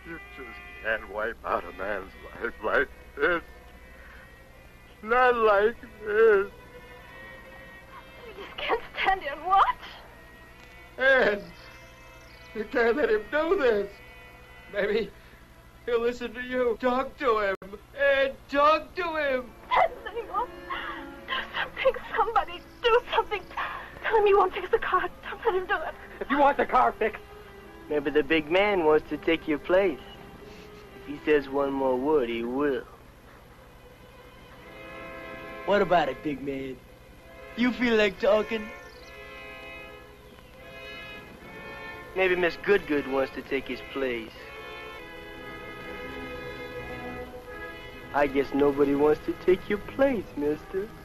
You just can't wipe out a man's life like this. Not like this. You just can't stand here and watch. Ed, you can't let him do this. Maybe he'll listen to you. Talk to him. Ed, talk to him. Ed, Seymour, do something. Somebody do something. Tell him you won't fix the car. Don't let him do it. If you want the car fixed, maybe the big man wants to take your place. If he says one more word, he will. What about it, big man? You feel like talking? Maybe Miss Goodgood wants to take his place. I guess nobody wants to take your place, mister.